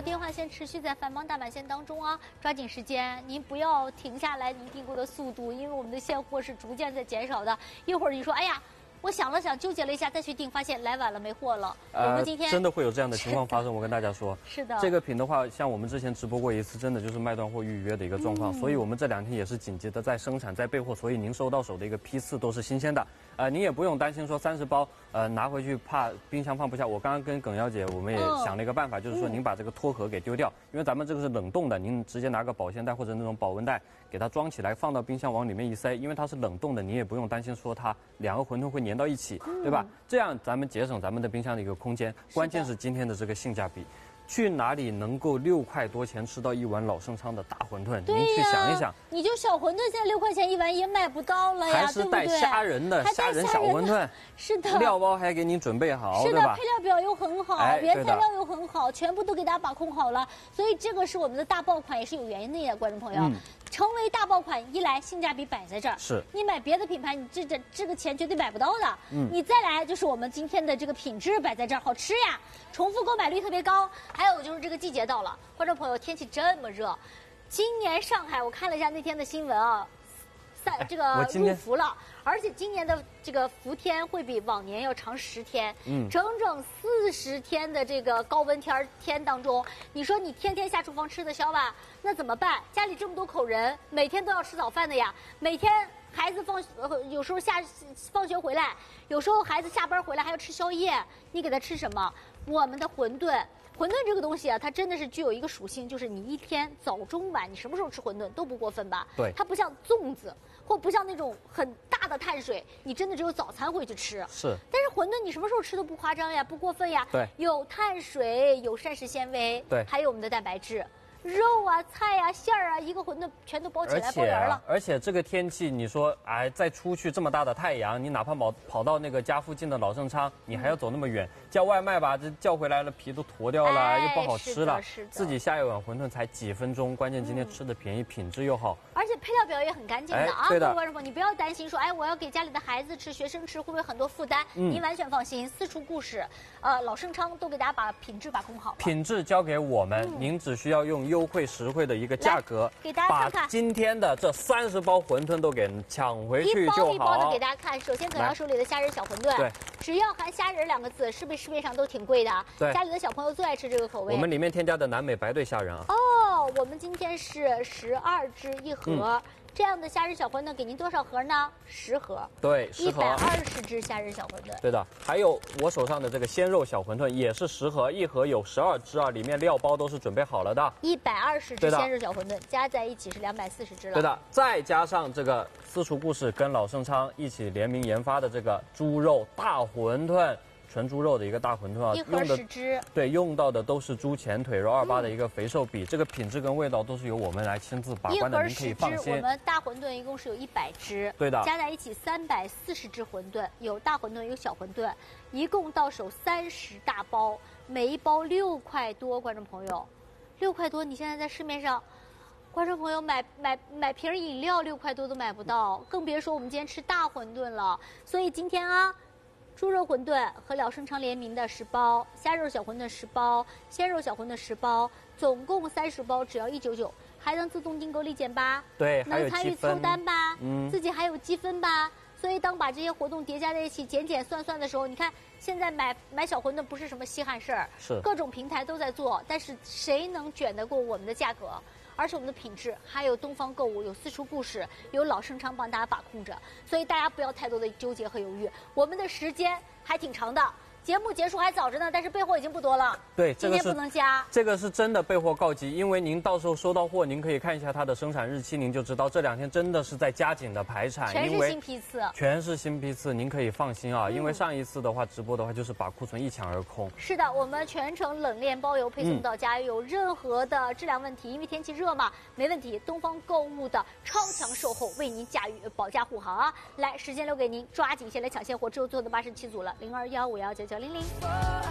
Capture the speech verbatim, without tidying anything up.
电话线持续在繁忙大满线当中啊，抓紧时间，您不要停下来您订购的速度，因为我们的现货是逐渐在减少的。一会儿你说，哎呀。 我想了想，纠结了一下，再去订，发现来晚了，没货了。呃、我们今天真的会有这样的情况发生，我跟大家说。 是的。这个品的话，像我们之前直播过一次，真的就是卖断货预约的一个状况，嗯、所以我们这两天也是紧急的在生产、在备货，所以您收到手的一个批次都是新鲜的。呃，您也不用担心说三十包，呃，拿回去怕冰箱放不下。我刚刚跟耿瑶姐，我们也想了一个办法，嗯、就是说您把这个托盒给丢掉，因为咱们这个是冷冻的，您直接拿个保鲜袋或者那种保温袋给它装起来，放到冰箱往里面一塞，因为它是冷冻的，你也不用担心说它两个馄饨会粘到一起，嗯、对吧？ 这样咱们节省咱们的冰箱的一个空间，关键是今天的这个性价比。去哪里能够六块多钱吃到一碗老盛昌的大馄饨？您去想一想。 你就小馄饨现在六块钱一碗也买不到了呀， 还是带虾仁的虾仁小馄饨。 是的。 料包还给您准备好， 是的， 对吧？ 配料表又很好， 哎、 原材料又很好，全部都给大家把控好了。所以这个是我们的大爆款，也是有原因的呀，观众朋友。嗯 成为大爆款，一来性价比摆在这儿， 是你买别的品牌，你这这这个钱绝对买不到的。嗯，你再来就是我们今天的这个品质摆在这儿，好吃呀，重复购买率特别高。还有就是这个季节到了，观众朋友，天气这么热，今年上海我看了一下那天的新闻啊。 在这个入伏了，而且今年的这个伏天会比往年要长十天，嗯，整整四十天的这个高温天天当中，你说你天天下厨房吃得消吧？那怎么办？家里这么多口人，每天都要吃早饭的呀，每天孩子放呃有时候下放学回来，有时候孩子下班回来还要吃宵夜，你给他吃什么？我们的馄饨。 馄饨这个东西啊，它真的是具有一个属性，就是你一天早中晚，你什么时候吃馄饨都不过分吧？ 对， 它不像粽子，或不像那种很大的碳水，你真的只有早餐会去吃。 是， 但是馄饨你什么时候吃都不夸张呀，不过分呀。 对， 有碳水，有膳食纤维， 对， 还有我们的蛋白质。 肉啊、菜啊、馅儿啊，一个馄饨全都包起来包圆了。 而且这个天气，你说哎，再出去这么大的太阳，你哪怕跑跑到那个家附近的老盛昌，你还要走那么远，叫外卖吧，这叫回来了皮都坨掉了，哎、又不好吃了。 是的， 自己下一碗馄饨才几分钟，关键今天吃的便宜，嗯、品质又好。 而且配料表也很干净的啊， 各位观众朋友，你不要担心说，哎，我要给家里的孩子吃、学生吃，会不会很多负担？嗯、您完全放心，四厨故事，呃，老盛昌都给大家把品质把控好了。 品质交给我们，嗯、您只需要用优惠实惠的。 一个价格， 给大家看看， 把今天的这三十包馄饨都给抢回去就好。 一包一包的给大家看。首先，耿瑶手里的虾仁小馄饨， 对， 只要含虾仁两个字，是不是市面上都挺贵的？ 对， 家里的小朋友最爱吃这个口味。 我们里面添加的南美白对虾仁啊。 哦，我们今天是十二只一盒。嗯 这样的虾仁小馄饨给您多少盒呢？十盒。 对，十盒。 一百二十只虾仁小馄饨。 对的，还有我手上的这个鲜肉小馄饨也是十盒，一盒有十二只啊，里面料包都是准备好了的。 一百二十只鲜肉小馄饨加在一起是两百四十只了。 对的，再加上这个私厨故事跟老盛昌一起联名研发的这个猪肉大馄饨。 纯猪肉的一个大馄饨啊， 一盒十只， 对，用到的都是猪前腿肉二八的一个肥瘦比，嗯、这个品质跟味道都是由我们来亲自把关的，您可以放心。 我们大馄饨一共是有一百只， 对的， 加在一起三百四十只馄饨，有大馄饨有小馄饨，一共到手三十大包，每一包六块多，观众朋友，六块多，你现在在市面上。 观众朋友买买买瓶饮料六块多都买不到，更别说我们今天吃大馄饨了。所以今天啊，猪肉馄饨和老盛昌联名的十包，虾肉小馄饨十包，鲜肉小馄饨十包，总共三十包，只要一九九，还能自动订购立减吧？ 对， 能参与凑单吧？ 嗯， 自己还有积分吧？所以当把这些活动叠加在一起，减减算算的时候，你看现在买买小馄饨不是什么稀罕事儿， 是各种平台都在做，但是谁能卷得过我们的价格？ 而且我们的品质，还有东方购物，有私厨故事，有老盛昌帮大家把控着，所以大家不要太多的纠结和犹豫。我们的时间还挺长的，节目结束还早着呢，但是备货已经不多了。 对，这个今天不能加。 这个是真的备货告急，因为您到时候收到货，您可以看一下它的生产日期，您就知道这两天真的是在加紧的排产， 全是新批次， 全是新批次，您可以放心啊，嗯、因为上一次的话直播的话就是把库存一抢而空。 是的，我们全程冷链包邮配送到家，嗯、有任何的质量问题，因为天气热嘛，没问题。东方购物的超强售后为您驾驭保驾护航啊！来，时间留给您，抓紧先来抢现货，只有最后的八十七组了，零二幺五幺九九零零。